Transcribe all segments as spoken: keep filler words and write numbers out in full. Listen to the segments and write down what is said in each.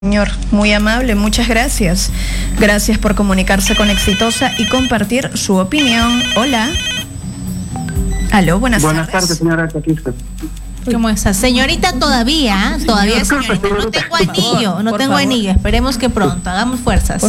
Señor, muy amable, muchas gracias. Gracias por comunicarse con Exitosa y compartir su opinión. Hola. Aló, buenas, buenas tardes. tardes, señora Caquista. ¿Cómo está? Señorita, todavía, sí, todavía señorita. No tengo anillo, no tengo anillo. Esperemos que pronto, hagamos fuerzas.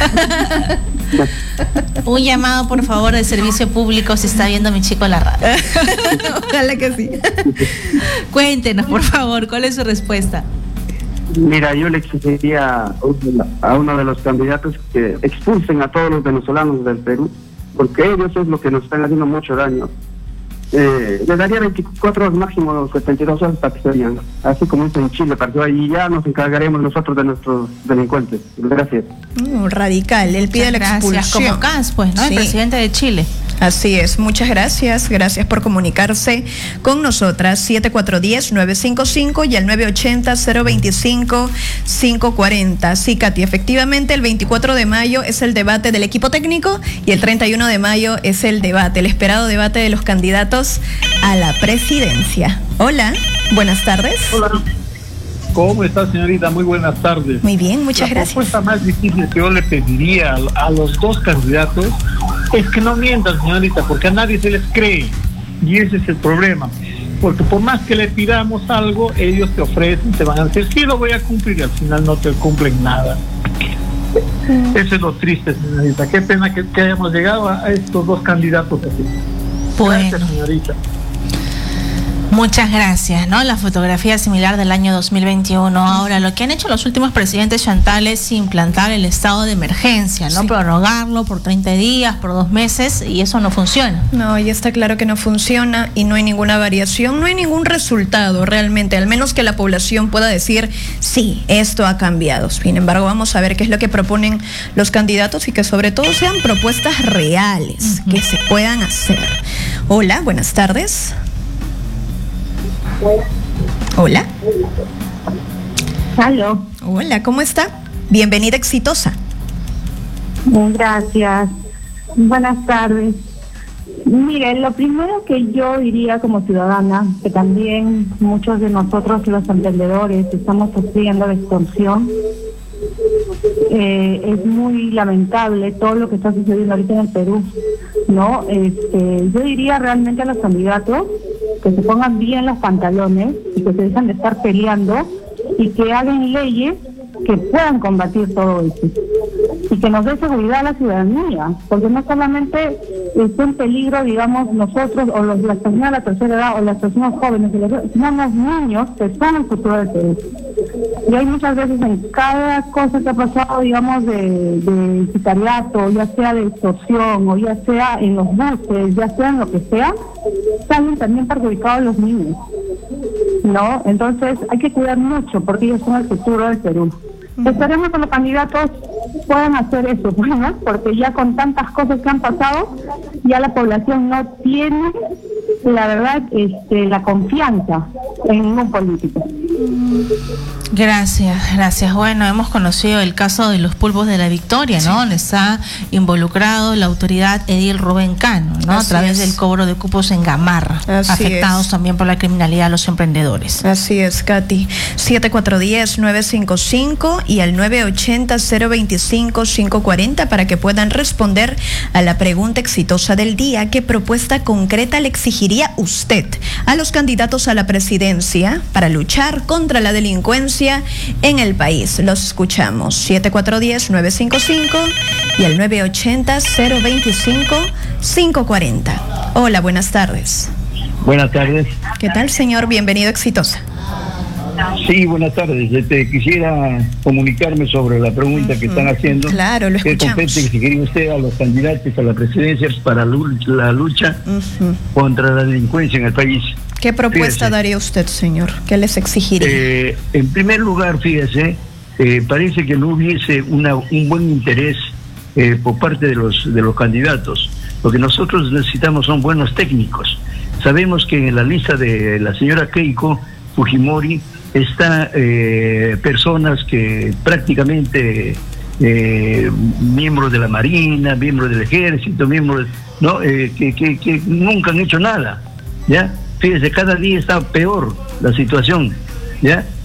Un llamado, por favor, de servicio público si está viendo mi chico la radio. Ojalá que sí. Cuéntenos, por favor, ¿cuál es su respuesta? Mira, yo le exigiría a uno de los candidatos que expulsen a todos los venezolanos del Perú, porque ellos es lo que nos están haciendo mucho daño. Eh, le daría veinticuatro horas, máximo setenta y dos horas para que se vayan, así como hizo en Chile, para que y ya nos encargaremos nosotros de nuestros delincuentes. Gracias. Mm, radical, él pide la expulsión. Como Kans, pues, ¿no? Sí. El presidente de Chile. Así es, muchas gracias, gracias por comunicarse con nosotras, siete cuatro uno cero, nueve cinco cinco y el nueve ochenta, cero veinticinco, cinco cuarenta. Sí, Katy, efectivamente el veinticuatro de mayo es el debate del equipo técnico y el treinta y uno de mayo es el debate, el esperado debate de los candidatos a la presidencia. Hola, buenas tardes. Hola. ¿Cómo está, señorita? Muy buenas tardes. Muy bien, muchas la gracias. La propuesta más difícil que yo le pediría a, a los dos candidatos es que no mientan, señorita, porque a nadie se les cree. Y ese es el problema. Porque por más que le pidamos algo, ellos te ofrecen, te van a decir, sí, lo voy a cumplir, y al final no te cumplen nada. Mm. Eso es lo triste, señorita. Qué pena que, que hayamos llegado a, a estos dos candidatos así. Bueno. Gracias, señorita. Muchas gracias, ¿no? La fotografía similar del año dos mil veintiuno. Ahora, lo que han hecho los últimos presidentes, Chantal, es implantar el estado de emergencia, ¿no? Sí. Prorrogarlo por treinta días, por dos meses, y eso no funciona. No, y está claro que no funciona y no hay ninguna variación, no hay ningún resultado realmente, al menos que la población pueda decir, sí, esto ha cambiado. Sin embargo, vamos a ver qué es lo que proponen los candidatos y que sobre todo sean propuestas reales, uh-huh. que se puedan hacer. Hola, buenas tardes. Hola. Aló. Hola, ¿cómo está? Bienvenida, Exitosa. Gracias. Buenas tardes. Mire, lo primero que yo diría como ciudadana, que también muchos de nosotros los emprendedores estamos sufriendo de extorsión, eh, es muy lamentable todo lo que está sucediendo ahorita en el Perú, ¿no? Este, yo diría realmente a los candidatos que se pongan bien los pantalones y que se dejan de estar peleando y que hagan leyes que puedan combatir todo eso y que nos dé seguridad a la ciudadanía, porque no solamente está en peligro, digamos, nosotros o los, las personas de la tercera edad o las personas jóvenes, sino los niños que son el futuro del Perú. Y hay muchas veces en cada cosa que ha pasado, digamos, de, de sicariato, ya sea de extorsión o ya sea en los buses, ya sea en lo que sea, salen también perjudicados los niños, ¿no? Entonces hay que cuidar mucho porque ellos son el futuro del Perú. Uh-huh. Esperemos que los candidatos puedan hacer eso, ¿no? Porque ya con tantas cosas que han pasado, ya la población no tiene, la verdad, este, la confianza en ningún político. Gracias, gracias. Bueno, hemos conocido el caso de los pulpos de la Victoria, ¿no? Sí. Donde está involucrado la autoridad edil Rubén Cano, ¿no? Así a través es. del cobro de cupos en Gamarra, Así afectados es. también por la criminalidad a los emprendedores. Así es, Katy. siete cuatro uno cero, nueve cinco cinco y al nueve ochenta, cero veinticinco, cinco cuarenta para que puedan responder a la pregunta exitosa del día. ¿Qué propuesta concreta le exigiría usted a los candidatos a la presidencia para luchar contra la delincuencia en el país? Los escuchamos. siete cuatro uno cero, nueve cinco cinco y al nueve ochenta, cero veinticinco, cinco cuarenta. Hola, buenas tardes. Buenas tardes. ¿Qué tal, señor? Bienvenido a Exitosa. Sí, buenas tardes. Este, quisiera comunicarme sobre la pregunta uh-huh. que están haciendo. Claro, lo escuchamos. ¿Qué compete que quería usted a los candidatos a la presidencia para la lucha uh-huh. contra la delincuencia en el país? ¿Qué propuesta fíjese, daría usted, señor? ¿Qué les exigiría? Eh, en primer lugar, fíjese, eh, parece que no hubiese una, un buen interés eh, por parte de los de los candidatos. Lo que nosotros necesitamos son buenos técnicos. Sabemos que en la lista de la señora Keiko Fujimori está eh, personas que prácticamente eh, miembros de la Marina, miembros del Ejército, miembros no eh, que, que, que nunca han hecho nada, ¿ya? Fíjese, cada día está peor la situación, ¿ya?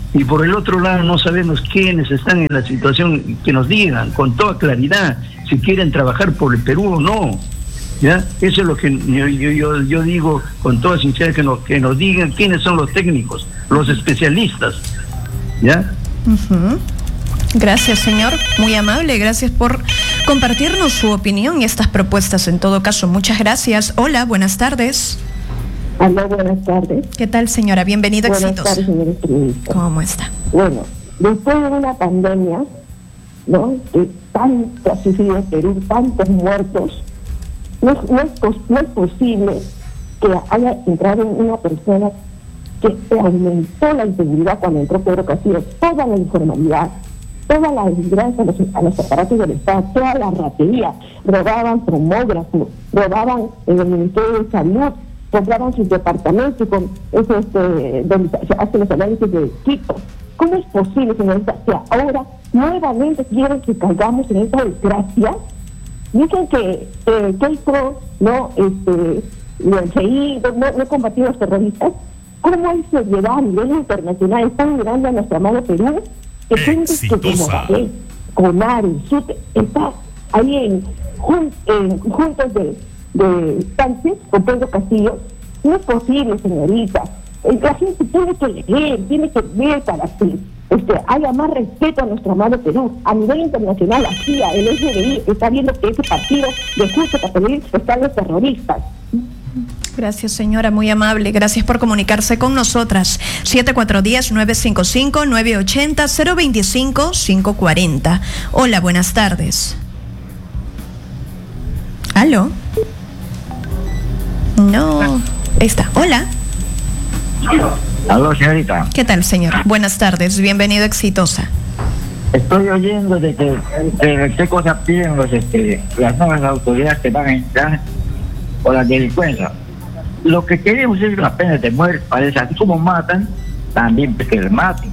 Y por el otro lado no sabemos quiénes están en la situación, que nos digan con toda claridad si quieren trabajar por el Perú o no. ¿Ya? Eso es lo que yo, yo, yo, yo digo con toda sinceridad, que nos, que nos digan quiénes son los técnicos, los especialistas. ¿Ya? Uh-huh. Gracias, señor, muy amable, gracias por compartirnos su opinión y estas propuestas. En todo caso, muchas gracias. Hola, buenas tardes. Hola, buenas tardes. ¿Qué tal, señora? Bienvenida a Buenas Exitosa. tardes, señores periodistas. ¿Cómo está? Bueno, después de una pandemia, ¿no?, que tanto ha sufrido el Perú, tantos muertos, no, es- no, es, pos- no es posible que haya entrado una persona que aumentó la inseguridad cuando entró Pedro Castillo, toda la informalidad, toda la desgracia a los, a los aparatos del Estado, toda la ratería, robaban tomógrafos, robaban en el Ministerio de Salud, compraban sus departamentos con eso, este, donde se hacen los análisis de equipos. ¿Cómo es posible, señorita, que ahora nuevamente quieren que caigamos en esa desgracia? Dicen que eh, Keiko, no, este, el C I, no, no combatió a los terroristas. ¿Cómo hay seriedad a nivel internacional? Están mirando a nuestro amado Perú, que gente que como Gabriel, Conar, Sute, está ahí en, jun, en juntos de, de Sánchez con Pedro Castillo. No es posible, señorita. Eh, La gente tiene que leer, tiene que ver para que este, haya más respeto a nuestro amado Perú. A nivel internacional, la C I A, el F B I, está viendo que ese partido de justo Cataluña están los terroristas. Gracias, señora, muy amable. Gracias por comunicarse con nosotras. siete cuatro uno cero, nueve cinco cinco, nueve ocho cero, cero dos cinco, cinco cuatro cero. Hola, buenas tardes. ¿Aló? No. Ahí está. Hola. Aló, señorita. ¿Qué tal, señor? Buenas tardes. Bienvenido a Exitosa. Estoy oyendo de que, de qué cosas piden los, este, las nuevas autoridades que van a entrar por la delincuencia. Lo que queremos es la pena de muerte, parece, así como matan, también que les maten.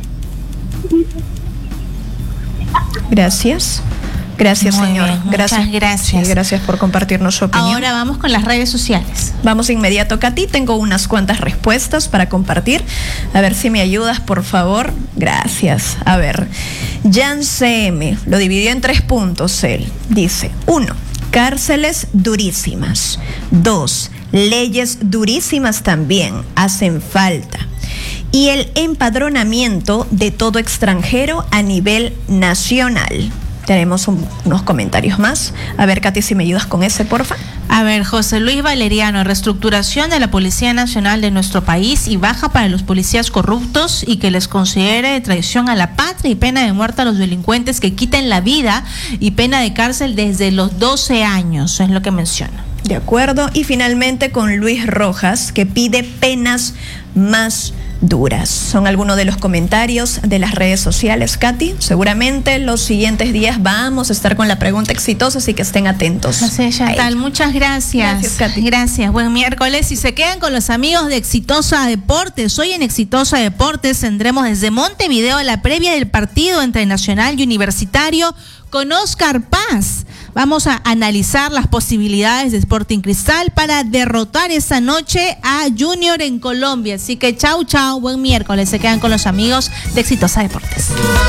Gracias. Gracias, Muy señor. bien, muchas gracias. gracias. Sí, gracias por compartirnos su opinión. Ahora vamos con las redes sociales. Vamos de inmediato, Katy. Tengo unas cuantas respuestas para compartir. A ver si me ayudas, por favor. Gracias. A ver, Jan C M lo dividió en tres puntos. Él dice: uno, cárceles durísimas. Dos, leyes durísimas también hacen falta. Y el empadronamiento de todo extranjero a nivel nacional. Tenemos un, unos comentarios más. A ver, Katy, si me ayudas con ese, porfa. A ver, José Luis Valeriano, reestructuración de la Policía Nacional de nuestro país y baja para los policías corruptos y que les considere traición a la patria y pena de muerte a los delincuentes que quiten la vida y pena de cárcel desde los doce años, es lo que menciona. De acuerdo. Y finalmente con Luis Rojas, que pide penas más duras. Son algunos de los comentarios de las redes sociales, Katy. Seguramente los siguientes días vamos a estar con la pregunta exitosa, así que estén atentos. Así es, Chantal, muchas gracias. Gracias, Katy. Gracias, buen miércoles. Y se quedan con los amigos de Exitosa Deportes. Hoy en Exitosa Deportes tendremos desde Montevideo la previa del partido entre Nacional y Universitario con Oscar Paz. Vamos a analizar las posibilidades de Sporting Cristal para derrotar esta noche a Junior en Colombia. Así que chau, chau, buen miércoles. Se quedan con los amigos de Exitosa Deportes.